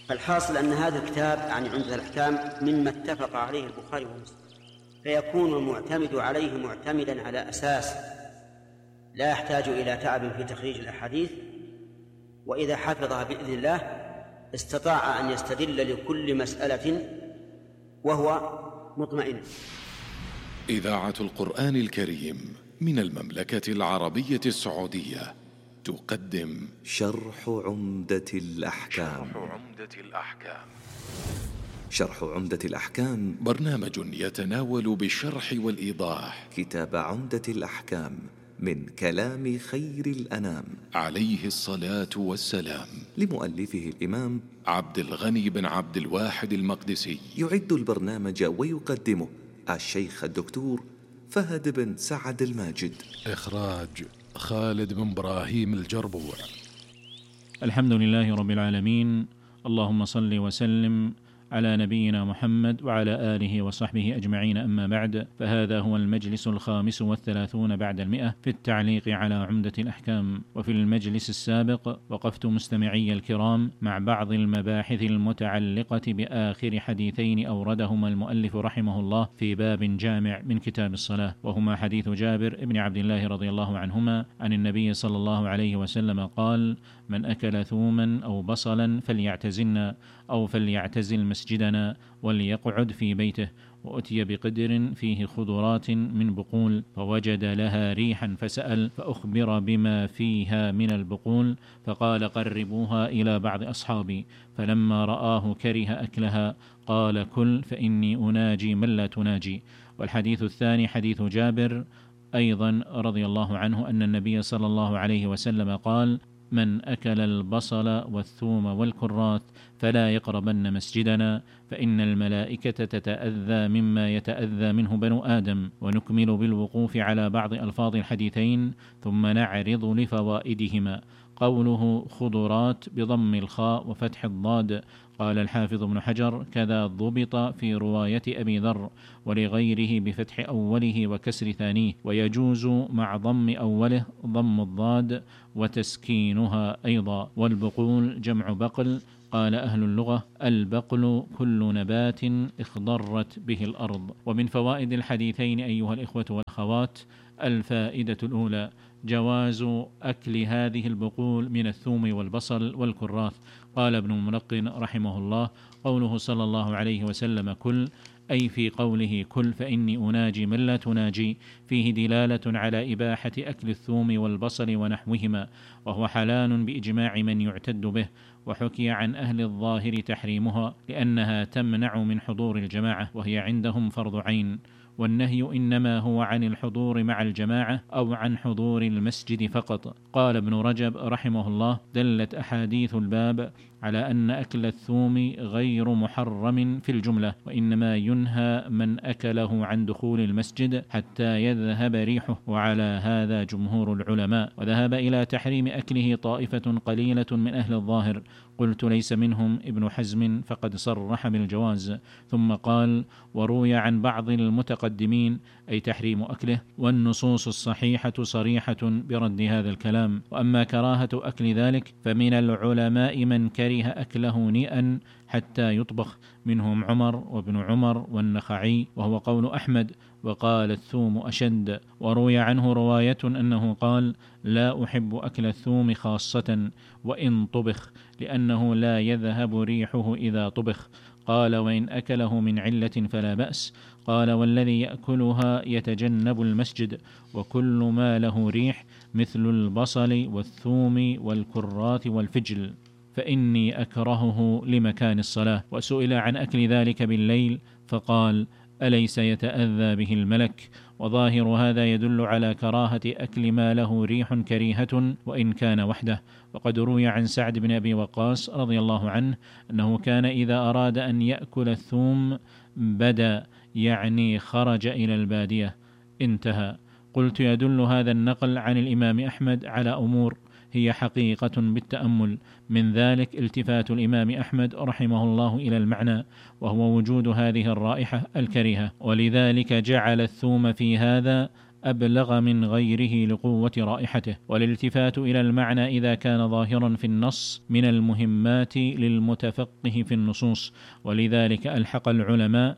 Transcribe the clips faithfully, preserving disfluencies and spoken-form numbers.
فالحاصل أن هذا الكتاب عن عمدة الأحكام مما اتفق عليه البخاري ومسلم، فيكون المعتمد عليه معتمدا على أساس لا يحتاج إلى تعب في تخريج الأحاديث، وإذا حفظها بإذن الله استطاع أن يستدل لكل مسألة وهو مطمئن. إذاعة القرآن الكريم من المملكة العربية السعودية تقدم شرح عمدة الأحكام. شرح عمدة الأحكام شرح عمدة الأحكام برنامج يتناول بالشرح والإيضاح كتاب عمدة الأحكام من كلام خير الأنام عليه الصلاة والسلام، لمؤلفه الإمام عبد الغني بن عبد الواحد المقدسي. يعد البرنامج ويقدمه الشيخ الدكتور فهد بن سعد الماجد. إخراج خالد بن إبراهيم الجربوع. الحمد لله رب العالمين، اللهم صل وسلم على نبينا محمد وعلى آله وصحبه أجمعين، أما بعد، فهذا هو المجلس الخامس والثلاثون بعد المئة في التعليق على عمدة الأحكام. وفي المجلس السابق وقفت مستمعي الكرام مع بعض المباحث المتعلقة بآخر حديثين أوردهما المؤلف رحمه الله في باب جامع من كتاب الصلاة، وهما حديث جابر بن عبد الله رضي الله عنهما عن النبي صلى الله عليه وسلم قال: من أكل ثوما أو بصلا فليعتزلنا أو فليعتزل مسجدنا وليقعد في بيته. وأتي بقدر فيه خضرات من بقول فوجد لها ريحا فسأل فأخبر بما فيها من البقول فقال: قربوها إلى بعض أصحابي، فلما رآه كره أكلها قال: كل فإني أناجي من لا تناجي. والحديث الثاني حديث جابر أيضا رضي الله عنه أن النبي صلى الله عليه وسلم قال: من أكل البصل والثوم والكراث فلا يقربن مسجدنا، فإن الملائكة تتأذى مما يتأذى منه بنو آدم. ونكمل بالوقوف على بعض ألفاظ الحديثين ثم نعرض لفوائدهما. قوله خضرات بضم الخاء وفتح الضاد، قال الحافظ ابن حجر: كذا ضبط في رواية أبي ذر ولغيره بفتح أوله وكسر ثانيه، ويجوز مع ضم أوله ضم الضاد وتسكينها أيضا. والبقول جمع بقل، قال أهل اللغة: البقل كل نبات اخضرت به الأرض. ومن فوائد الحديثين أيها الإخوة والأخوات: الفائدة الأولى جواز أكل هذه البقول من الثوم والبصل والكراث. قال ابن الملقن رحمه الله: قوله صلى الله عليه وسلم كل، أي في قوله كل فإني أناجي من لا تناجي، فيه دلالة على إباحة أكل الثوم والبصل ونحوهما، وهو حلال بإجماع من يعتد به. وحكي عن أهل الظاهر تحريمها لأنها تمنع من حضور الجماعة، وهي عندهم فرض عين. والنهي إنما هو عن الحضور مع الجماعة أو عن حضور المسجد فقط. قال ابن رجب رحمه الله: دلت أحاديث الباب على أن أكل الثوم غير محرم في الجملة، وإنما ينهى من أكله عن دخول المسجد حتى يذهب ريحه، وعلى هذا جمهور العلماء. وذهب إلى تحريم أكله طائفة قليلة من أهل الظاهر، قلت ليس منهم ابن حزم فقد صرح بالجواز. ثم قال: وروي عن بعض المتقدمين أي تحريم أكله، والنصوص الصحيحة صريحة برد هذا الكلام. وأما كراهة أكل ذلك فمن العلماء من كره أكله نيئا حتى يطبخ، منهم عمر وابن عمر والنخعي، وهو قول أحمد، وقال الثوم أشد. وروي عنه رواية أنه قال: لا أحب أكل الثوم خاصة وإن طبخ، لأنه لا يذهب ريحه إذا طبخ. قال: وإن أكله من علة فلا بأس. قال: والذي يأكلها يتجنب المسجد، وكل ما له ريح مثل البصل والثوم والكراث والفجل فإني أكرهه لمكان الصلاة. وسئل عن أكل ذلك بالليل فقال: أليس يتأذى به الملك؟ وظاهر هذا يدل على كراهة أكل ما له ريح كريهة وإن كان وحده. وقد روي عن سعد بن أبي وقاص رضي الله عنه أنه كان إذا أراد أن يأكل الثوم بدا، يعني خرج إلى البادية. انتهى. قلت: يدل هذا النقل عن الإمام أحمد على أمور هي حقيقة بالتأمل، من ذلك التفات الإمام أحمد رحمه الله إلى المعنى، وهو وجود هذه الرائحة الكريهة، ولذلك جعل الثوم في هذا أبلغ من غيره لقوة رائحته. والالتفات إلى المعنى إذا كان ظاهرا في النص من المهمات للمتفقه في النصوص، ولذلك ألحق العلماء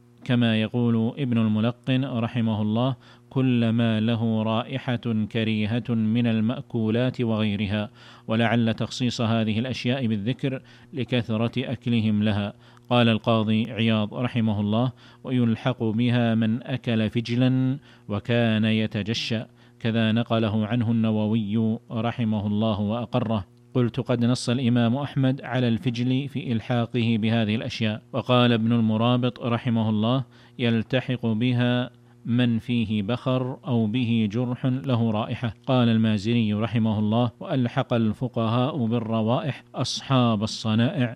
كما يقول ابن الملقن رحمه الله: كل ما له رائحة كريهة من المأكولات وغيرها، ولعل تخصيص هذه الأشياء بالذكر لكثرة أكلهم لها. قال القاضي عياض رحمه الله: ويلحق بها من أكل فجلا وكان يتجشأ، كذا نقله عنه النووي رحمه الله وأقره. قلت: قد نص الإمام أحمد على الفجل في إلحاقه بهذه الأشياء. وقال ابن المرابط رحمه الله: يلتحق بها من فيه بخر أو به جرح له رائحة. قال المازني رحمه الله: وألحق الفقهاء بالروائح أصحاب الصنائع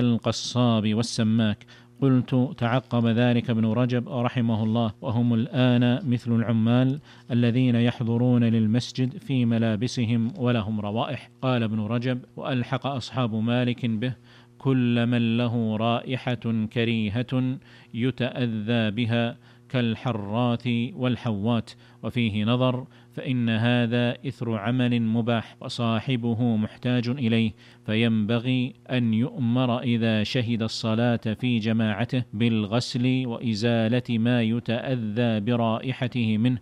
كالقصاب والسماك. قلت: تعقب ذلك ابن رجب رحمه الله: وهم الآن مثل العمال الذين يحضرون للمسجد في ملابسهم ولهم روائح. قال ابن رجب: وألحق أصحاب مالك به كل من له رائحة كريهة يتأذى بها كالحرات والحوات. وفيه نظر، فإن هذا إثر عمل مباح وصاحبه محتاج إليه، فينبغي أن يؤمر إذا شهد الصلاة في جماعته بالغسل وإزالة ما يتأذى برائحته منه،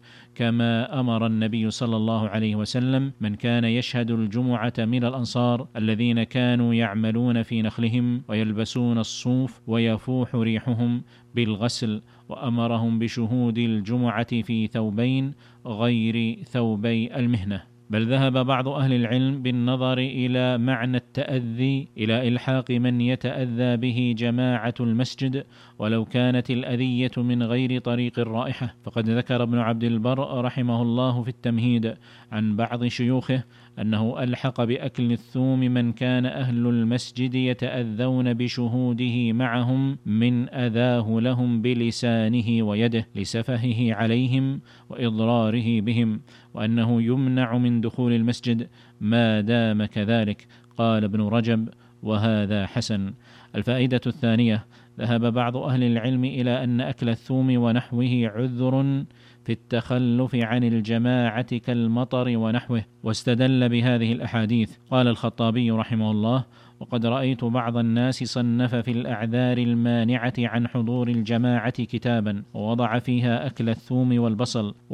كما أمر النبي صلى الله عليه وسلم من كان يشهد الجمعة من الأنصار الذين كانوا يعملون في نخلهم ويلبسون الصوف ويفوح ريحهم بالغسل، وأمرهم بشهود الجمعة في ثوبين غير ثوبي المهنة. بل ذهب بعض أهل العلم بالنظر إلى معنى التأذي إلى إلحاق من يتأذى به جماعة المسجد ولو كانت الأذية من غير طريق الرائحة. فقد ذكر ابن عبد البر رحمه الله في التمهيد عن بعض شيوخه أنه ألحق بأكل الثوم من كان أهل المسجد يتأذون بشهوده معهم من أذاه لهم بلسانه ويده لسفهه عليهم وإضراره بهم، وأنه يمنع من دخول المسجد ما دام كذلك. قال ابن رجب: وهذا حسن. الفائدة الثانية: ذهب بعض أهل العلم إلى أن أكل الثوم ونحوه عذر في التخلف عن الجماعة كالمطر ونحوه، واستدل بهذه الأحاديث. قال الخطابي رحمه الله: وقد رأيت بعض الناس صنف في الأعذار المانعة عن حضور الجماعة كتابا ووضع فيها أكل الثوم والبصل